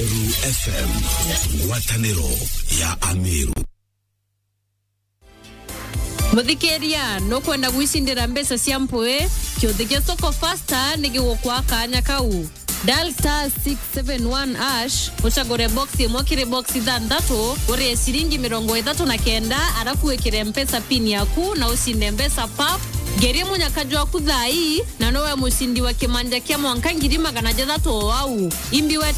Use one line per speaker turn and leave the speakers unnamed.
Meru FM, Watanero ya Ameru.
Muthikeria no kwenda gwicindira mbesa cia mpwe kiothige soko faster nigwo kwa kanya kau. Dial *671# uchagore box imwe kire box ithandatu uri ciringi 39 arafu wekire mpesa pin yaku na usinde mbesa pap. Geria munyakajwa kuthai na nowe musindi wa kimanja kia mwanka 600 au imbi